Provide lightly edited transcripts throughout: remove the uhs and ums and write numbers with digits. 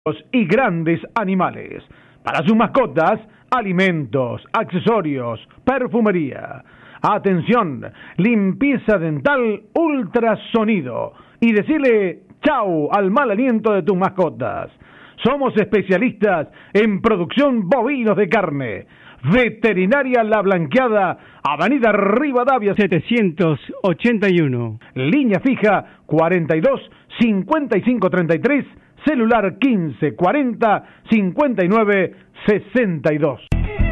y grandes animales. Para sus mascotas, alimentos, accesorios, perfumería. Atención, limpieza dental, ultrasonido. Y decirle chau al mal aliento de tus mascotas. Somos especialistas en producción bovinos de carne. Veterinaria La Blanqueada, Avenida Rivadavia 781. Línea fija 42 55 33. Celular 15 40 59 62.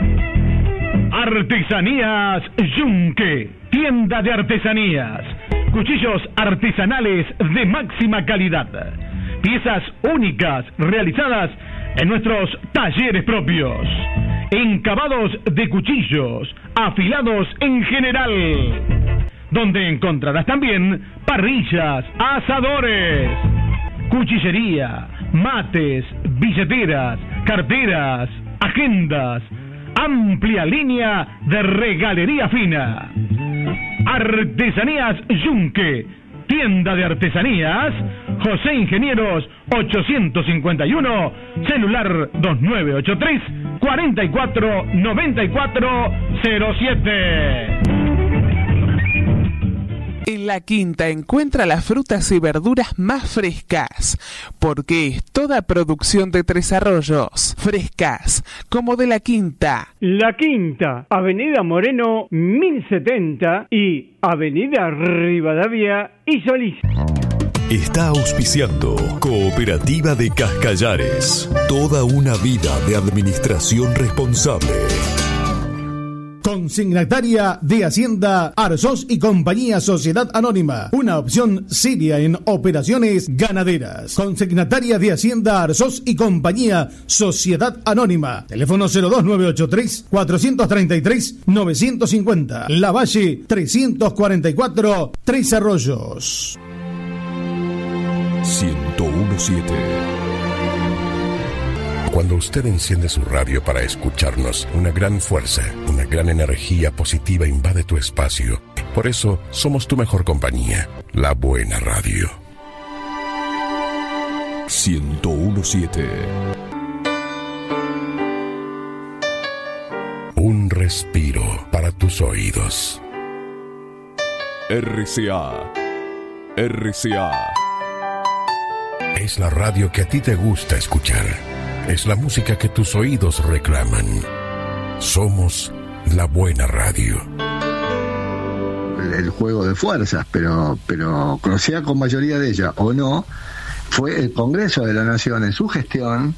Artesanías Yunque, tienda de artesanías, cuchillos artesanales de máxima calidad, piezas únicas realizadas en nuestros talleres propios, encabados de cuchillos, afilados en general, donde encontrarás también parrillas, asadores, cuchillería, mates, billeteras, carteras, agendas, amplia línea de regalería fina. Artesanías Yunque, tienda de artesanías, José Ingenieros 851, celular 2983 44 94 07. En La Quinta encuentra las frutas y verduras más frescas, porque es toda producción de Tres Arroyos, frescas, como de La Quinta. La Quinta, Avenida Moreno 1070 y Avenida Rivadavia y Solís. Está auspiciando Cooperativa de Cascallares, toda una vida de administración responsable. Consignataria de Hacienda Arzós y Compañía Sociedad Anónima, una opción seria en operaciones ganaderas. Consignataria de Hacienda Arzós y Compañía Sociedad Anónima, teléfono 02983 433 950, La Valle 344, Tres Arroyos. 1017. Cuando usted enciende su radio para escucharnos, una gran fuerza, una gran energía positiva invade tu espacio. Por eso, somos tu mejor compañía, la buena radio. 1017. Un respiro para tus oídos. RCA. Es la radio que a ti te gusta escuchar. Es la música que tus oídos reclaman. Somos la buena radio. El juego de fuerzas, pero sea con mayoría de ella o no, fue el Congreso de la Nación en su gestión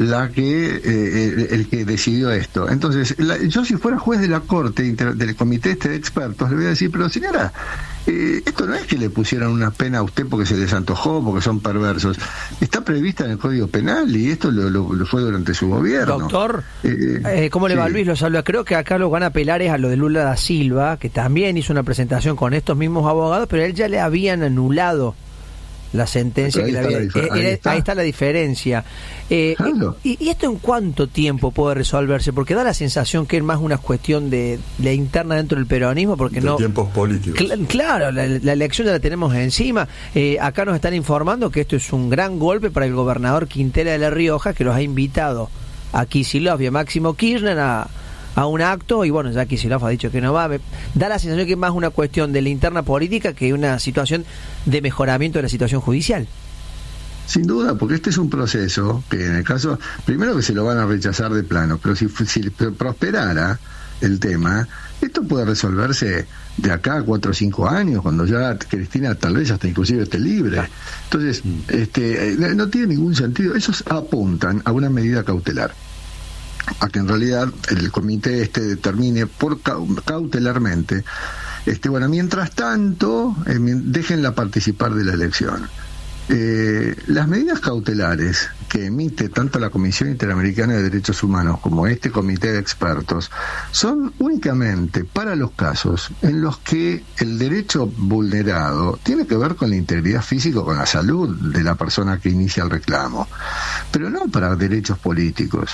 el que decidió esto. Entonces, yo si fuera juez de la Corte, del comité de expertos, le voy a decir, pero señora, esto no es que le pusieran una pena a usted porque se les antojó, porque son perversos. Está prevista en el Código Penal y esto lo fue durante su gobierno. Doctor, ¿cómo le va, Luis? Lo saluda. Creo que acá lo van a apelar es a lo de Lula da Silva, que también hizo una presentación con estos mismos abogados, pero él ya le habían anulado la sentencia que le había... Ahí está la diferencia. Claro. ¿Y esto en cuánto tiempo puede resolverse? Porque da la sensación que es más una cuestión de la interna dentro del peronismo, porque de no... tiempos políticos. Claro, la elección ya la tenemos encima. Acá nos están informando que esto es un gran golpe para el gobernador Quintela de La Rioja, que los ha invitado a Kicillof y a Máximo Kirchner a un acto, y bueno, ya Kicillof ha dicho que no va. Da la sensación que es más una cuestión de la interna política que una situación de mejoramiento de la situación judicial. Sin duda, porque este es un proceso que en el caso, primero que se lo van a rechazar de plano, pero si prosperara el tema, esto puede resolverse de acá a 4 o 5 años, cuando ya Cristina tal vez hasta inclusive esté libre. Entonces, no tiene ningún sentido. Esos apuntan a una medida cautelar, a que en realidad el comité determine cautelarmente, mientras tanto, déjenla participar de la elección. Las medidas cautelares que emite tanto la Comisión Interamericana de Derechos Humanos como este comité de expertos son únicamente para los casos en los que el derecho vulnerado tiene que ver con la integridad física o con la salud de la persona que inicia el reclamo, pero no para derechos políticos.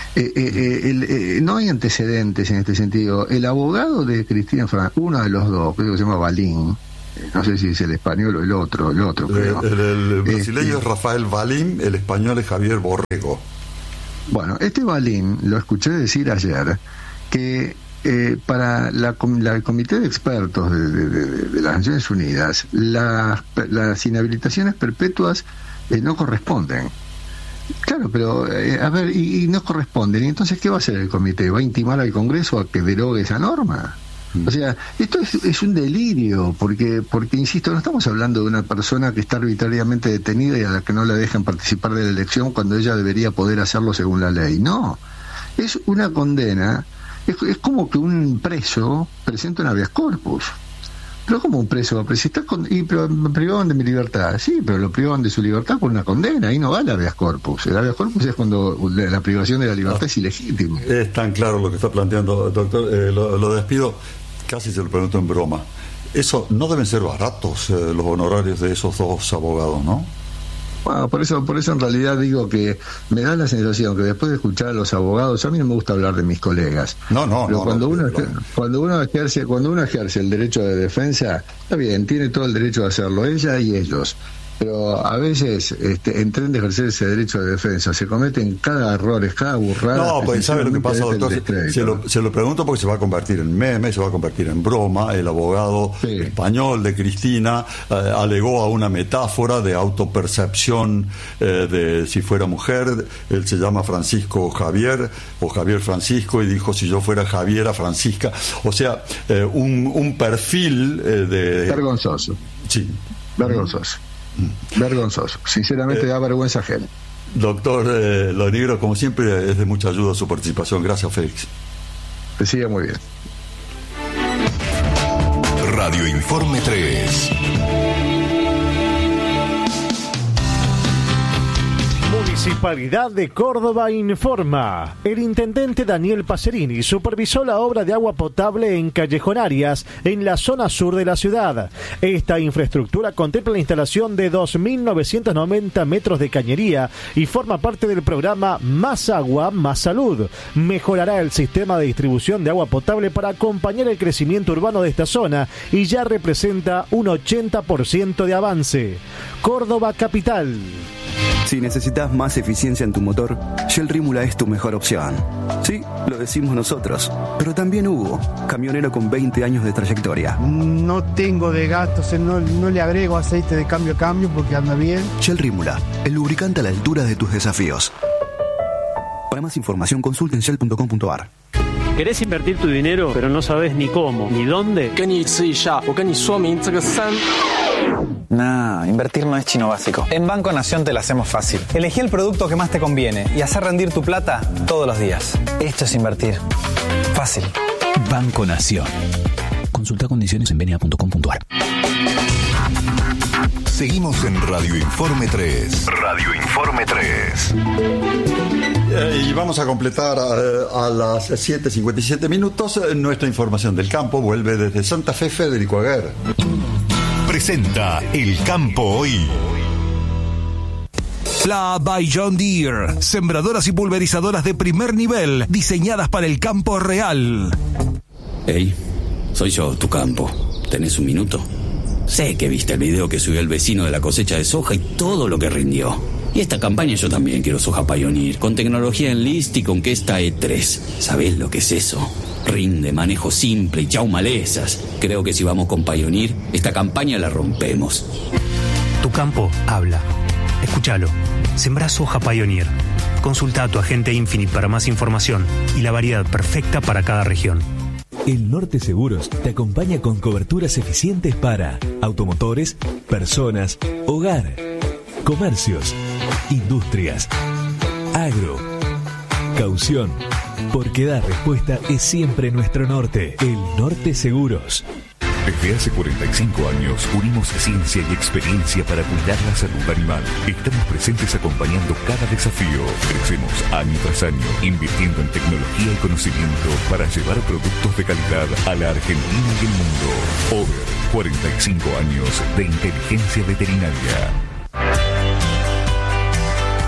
No hay antecedentes en este sentido. El abogado de Cristina Fernández, uno de los dos, creo que se llama Balín, no sé si es el español o el otro creo. El brasileño es Rafael Valim, el español es Javier Borrego. Bueno, este Valim lo escuché decir ayer que para el comité de expertos de las Naciones Unidas las inhabilitaciones perpetuas no corresponden. Claro, pero a ver, y no corresponden. ¿Y entonces qué va a hacer el comité? ¿Va a intimar al Congreso a que derogue esa norma? O sea, esto es un delirio, porque insisto, no estamos hablando de una persona que está arbitrariamente detenida y a la que no la dejan participar de la elección cuando ella debería poder hacerlo según la ley. No, es una condena. Es como que un preso presenta un habeas corpus. Pero como un preso, pero me privaban de mi libertad. Sí, pero lo privaban de su libertad por una condena. Ahí no va el habeas corpus. El habeas corpus es cuando la privación de la libertad es ilegítima. Es tan claro lo que está planteando, doctor. Lo despido, casi se lo pregunto en broma. Eso no deben ser baratos los honorarios de esos dos abogados, ¿no? Bueno, por eso en realidad digo que me da la sensación que después de escuchar a los abogados, a mí no me gusta hablar de mis colegas. Pero cuando uno ejerce el derecho de defensa, está bien, tiene todo el derecho de hacerlo, ella y ellos. Pero a veces, en tren de ejercer ese derecho de defensa, se cometen cada error, cada burrada. No, pues ¿sabe lo que pasa, doctor? Se lo pregunto porque se va a convertir en meme, se va a convertir en broma. El abogado español de Cristina alegó a una metáfora de autopercepción de si fuera mujer. Él se llama Francisco Javier o Javier Francisco y dijo si yo fuera Javiera Francisca. O sea, un perfil de... Vergonzoso. Sí. Vergonzoso, sinceramente da vergüenza ajena. Doctor Lonigro, como siempre es de mucha ayuda su participación. Gracias, Félix. Que siga muy bien. Radio Informe 3. Municipalidad de Córdoba informa. El intendente Daniel Pacerini supervisó la obra de agua potable en Callejón Arias, en la zona sur de la ciudad. Esta infraestructura contempla la instalación de 2.990 metros de cañería y forma parte del programa Más Agua, Más Salud. Mejorará el sistema de distribución de agua potable para acompañar el crecimiento urbano de esta zona y ya representa un 80% de avance. Córdoba Capital. Si necesitas más eficiencia en tu motor, Shell Rímula es tu mejor opción. Sí, lo decimos nosotros, pero también Hugo, camionero con 20 años de trayectoria. No tengo de gasto, no le agrego aceite de cambio a cambio porque anda bien. Shell Rímula, el lubricante a la altura de tus desafíos. Para más información consulta en shell.com.ar. ¿Querés invertir tu dinero, pero no sabes ni cómo, ni dónde? Nah, invertir no es chino básico. En Banco Nación te lo hacemos fácil. Elegí el producto que más te conviene y hacer rendir tu plata todos los días. Esto es invertir. Fácil. Banco Nación. Consulta condiciones en benia.com.ar. Seguimos en Radio Informe 3. Radio Informe 3. Y vamos a completar a las 7:57 minutos nuestra información del campo. Vuelve desde Santa Fe Federico Aguer. Presenta El Campo Hoy. La by John Deere, sembradoras y pulverizadoras de primer nivel, diseñadas para el campo real. Hey, soy yo, tu campo. ¿Tenés un minuto? Sé que viste el video que subió el vecino de la cosecha de soja y todo lo que rindió. Y esta campaña yo también quiero soja Pioneer, con tecnología Enlist y con Questa E3. ¿Sabés lo que es eso? Rinde, manejo simple y chau malezas. Creo que si vamos con Pioneer, esta campaña la rompemos. Tu campo habla. Escúchalo. Sembrá soja Pioneer. Consulta a tu agente Infinite para más información y la variedad perfecta para cada región. El Norte Seguros te acompaña con coberturas eficientes para automotores, personas, hogar, comercios, industrias, agro, caución, porque dar respuesta es siempre nuestro norte. El Norte Seguros. Desde hace 45 años unimos ciencia y experiencia para cuidar la salud animal. Estamos presentes acompañando cada desafío. Crecemos año tras año, invirtiendo en tecnología y conocimiento para llevar productos de calidad a la Argentina y el mundo. Over 45 años de inteligencia veterinaria.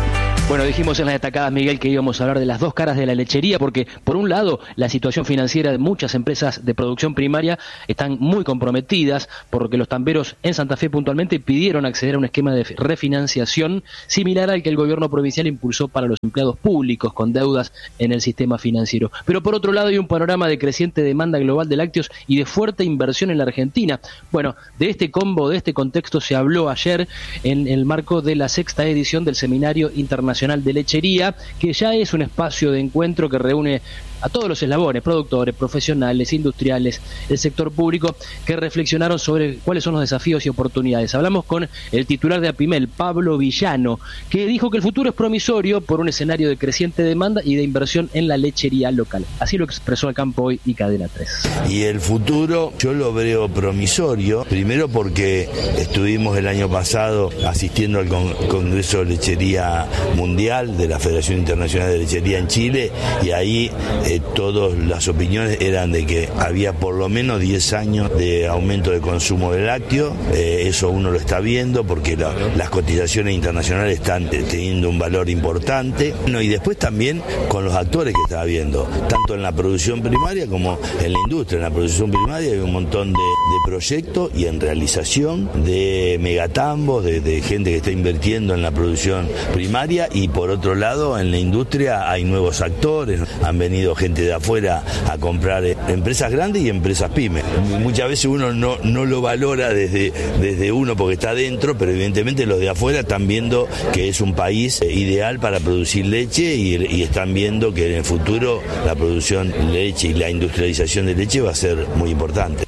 Bueno, dijimos en las destacadas, Miguel, que íbamos a hablar de las dos caras de la lechería, porque por un lado la situación financiera de muchas empresas de producción primaria están muy comprometidas, porque los tamberos en Santa Fe puntualmente pidieron acceder a un esquema de refinanciación similar al que el gobierno provincial impulsó para los empleados públicos con deudas en el sistema financiero. Pero por otro lado hay un panorama de creciente demanda global de lácteos y de fuerte inversión en la Argentina. Bueno, de este combo, de este contexto se habló ayer en el marco de la 6ª edición del Seminario Internacional de Lechería, que ya es un espacio de encuentro que reúne a todos los eslabones, productores, profesionales, industriales, el sector público, que reflexionaron sobre cuáles son los desafíos y oportunidades. Hablamos con el titular de APIMEL, Pablo Villano, que dijo que el futuro es promisorio por un escenario de creciente demanda y de inversión en la lechería local. Así lo expresó al Campo Hoy y Cadena 3. Y el futuro yo lo veo promisorio, primero porque estuvimos el año pasado asistiendo al Congreso de Lechería Mundial de la Federación Internacional de Lechería en Chile, y ahí todas las opiniones eran de que había por lo menos 10 años de aumento de consumo de lácteo. Eso uno lo está viendo porque las cotizaciones internacionales están teniendo un valor importante. Y después también con los actores que está viendo, tanto en la producción primaria como en la industria. En la producción primaria hay un montón de proyectos y en realización de megatambos, de gente que está invirtiendo en la producción primaria, y por otro lado en la industria hay nuevos actores, han venido gente de afuera a comprar empresas grandes y empresas pymes. Muchas veces uno no lo valora desde uno porque está adentro, pero evidentemente los de afuera están viendo que es un país ideal para producir leche y están viendo que en el futuro la producción de leche y la industrialización de leche va a ser muy importante.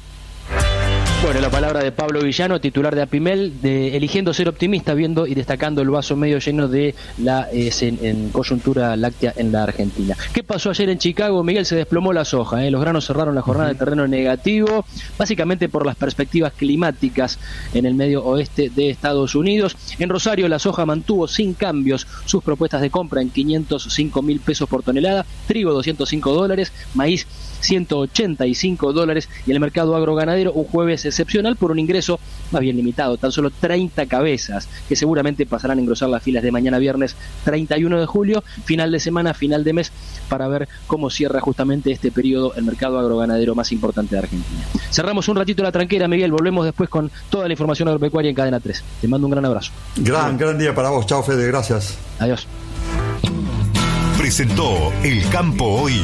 Bueno, la palabra de Pablo Villano, titular de APIMEL, eligiendo ser optimista, viendo y destacando el vaso medio lleno de la en coyuntura láctea en la Argentina. ¿Qué pasó ayer en Chicago, Miguel? Se desplomó la soja, los granos cerraron la jornada de terreno negativo, básicamente por las perspectivas climáticas en el medio oeste de Estados Unidos. En Rosario la soja mantuvo sin cambios sus propuestas de compra en 505.000 pesos por tonelada, trigo $205, maíz $185, y en el mercado agroganadero un jueves excepcional por un ingreso más bien limitado, tan solo 30 cabezas, que seguramente pasarán a engrosar las filas de mañana viernes 31 de julio, final de semana, final de mes, para ver cómo cierra justamente este periodo el mercado agroganadero más importante de Argentina. Cerramos un ratito la tranquera, Miguel, volvemos después con toda la información agropecuaria en Cadena 3. Te mando un gran abrazo. Gran día para vos. Chao, Fede, gracias. Adiós. Presentó El Campo Hoy.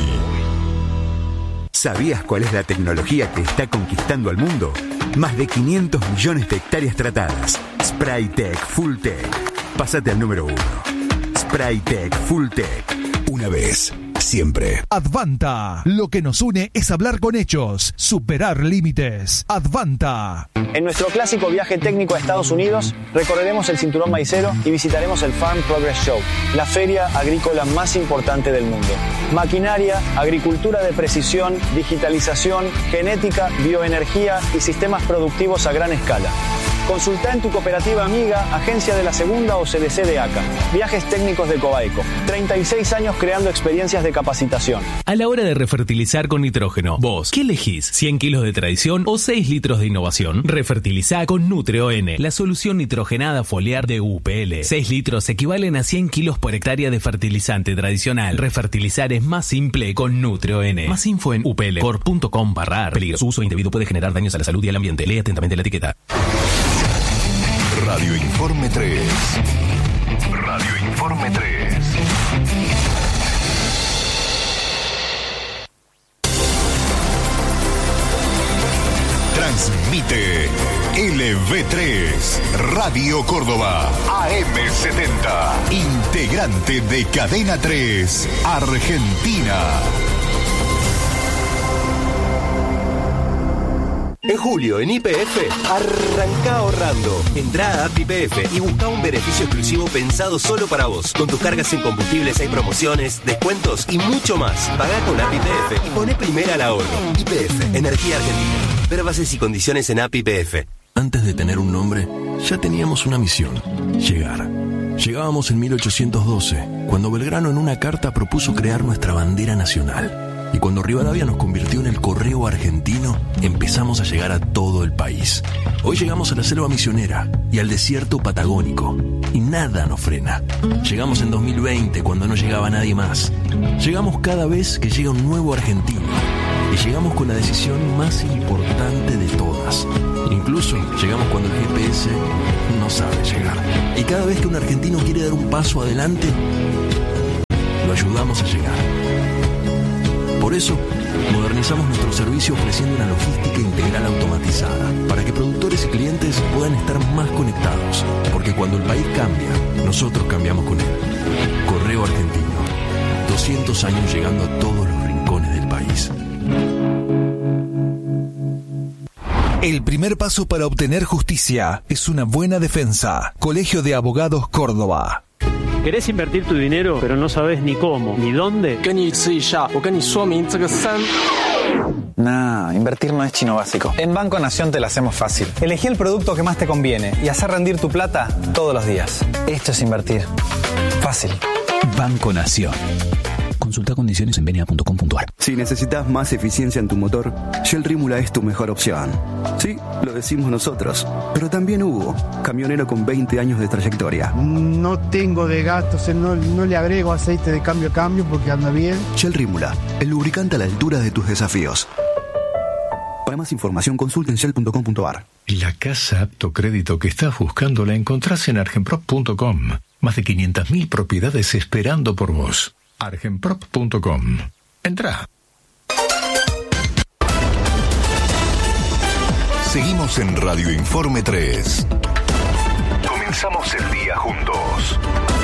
¿Sabías cuál es la tecnología que está conquistando al mundo? Más de 500 millones de hectáreas tratadas. Spraytec Fulltech. Pásate al número 1. Spraytec Fulltech. Una vez, siempre. Advanta. Lo que nos une es hablar con hechos, superar límites. Advanta. En nuestro clásico viaje técnico a Estados Unidos, recorreremos el cinturón maicero y visitaremos el Farm Progress Show, la feria agrícola más importante del mundo. Maquinaria, agricultura de precisión, digitalización, genética, bioenergía y sistemas productivos a gran escala. Consulta en tu cooperativa amiga, agencia de la Segunda o CDC de ACA. Viajes técnicos de Coaico. 36 años creando experiencias de capacitación. A la hora de refertilizar con nitrógeno, vos, ¿qué elegís? ¿100 kilos de tradición o 6 litros de innovación? Refertilizá con Nutreo-N, la solución nitrogenada foliar de UPL. 6 litros equivalen a 100 kilos por hectárea de fertilizante tradicional. Refertilizar es más simple con Nutreo-N. Más info en uplcor.com/ar. Peligro. Su uso indebido puede generar daños a la salud y al ambiente. Lee atentamente la etiqueta. Radio Informe 3. Radio Informe 3. Transmite LV3 Radio Córdoba AM70. Integrante de Cadena 3 Argentina. En julio, en YPF, arranca ahorrando. Entrá a App YPF y busca un beneficio exclusivo pensado solo para vos. Con tus cargas en combustibles hay promociones, descuentos y mucho más. Pagá con App YPF y poné primera al ahorro. YPF, Energía Argentina. Ver bases y condiciones en App YPF. Antes de tener un nombre, ya teníamos una misión: llegar. Llegábamos en 1812, cuando Belgrano en una carta propuso crear nuestra bandera nacional. Y cuando Rivadavia nos convirtió en el correo argentino, empezamos a llegar a todo el país. Hoy llegamos a la selva misionera y al desierto patagónico. Y nada nos frena. Llegamos en 2020 cuando no llegaba nadie más. Llegamos cada vez que llega un nuevo argentino. Y llegamos con la decisión más importante de todas. Incluso llegamos cuando el GPS no sabe llegar. Y cada vez que un argentino quiere dar un paso adelante, lo ayudamos a llegar. Por eso, modernizamos nuestro servicio ofreciendo una logística integral automatizada para que productores y clientes puedan estar más conectados. Porque cuando el país cambia, nosotros cambiamos con él. Correo Argentino. 200 años llegando a todos los rincones del país. El primer paso para obtener justicia es una buena defensa. Colegio de Abogados Córdoba. ¿Querés invertir tu dinero, pero no sabes ni cómo, ni dónde? Nah, invertir no es chino básico. En Banco Nación te la hacemos fácil. Elegí el producto que más te conviene y hacer rendir tu plata todos los días. Esto es invertir. Fácil. Banco Nación. Consulta condiciones en bna.com.ar. Si necesitas más eficiencia en tu motor, Shell Rímula es tu mejor opción. Sí, lo decimos nosotros, pero también Hugo, camionero con 20 años de trayectoria. No tengo desgastos, no le agrego aceite de cambio a cambio porque anda bien. Shell Rímula, el lubricante a la altura de tus desafíos. Para más información, consulta en shell.com.ar. La casa apto crédito que estás buscando la encontrás en argenprop.com. Más de 500.000 propiedades esperando por vos. argenprop.com. Entrá. Seguimos en Radio Informe 3. Comenzamos el día juntos.